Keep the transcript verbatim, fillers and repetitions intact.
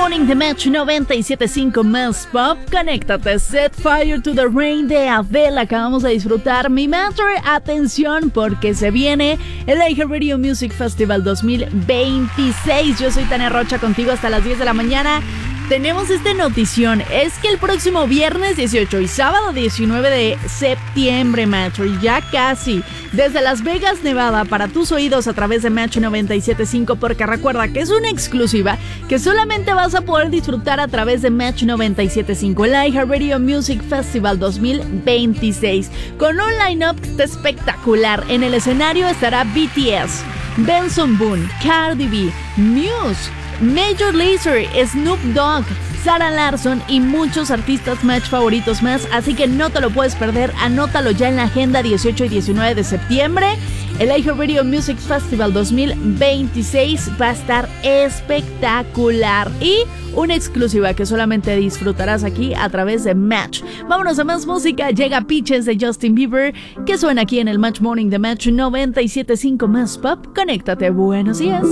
Morning de Match noventa y siete punto cinco más Pop. Conéctate. Set Fire to the Rain de Adele. Acabamos de disfrutar Mi Matter. Atención porque se viene el iHeartRadio Music Festival dos mil veintiséis. Yo soy Tania Rocha contigo hasta las diez de la mañana. Tenemos esta notición, es que el próximo viernes dieciocho y sábado diecinueve de septiembre, Match, ya casi, desde Las Vegas, Nevada, para tus oídos a través de Match noventa y siete punto cinco, porque recuerda que es una exclusiva que solamente vas a poder disfrutar a través de Match noventa y siete punto cinco, el iHeartRadio Music Festival dos mil veintiséis, con un line-up espectacular. En el escenario estará B T S, Benson Boone, Cardi B, Muse, Major Lazer, Snoop Dogg, Sarah Larsson y muchos artistas Match favoritos más, así que no te lo puedes perder. Anótalo ya en la agenda. Dieciocho y diecinueve de septiembre, el iHeartRadio Music Festival dos mil veintiséis va a estar espectacular y una exclusiva que solamente disfrutarás aquí a través de Match. Vámonos a más música. Llega Peaches de Justin Bieber, que suena aquí en el Match Morning de Match noventa y siete punto cinco más Pop. Conéctate. Buenos días.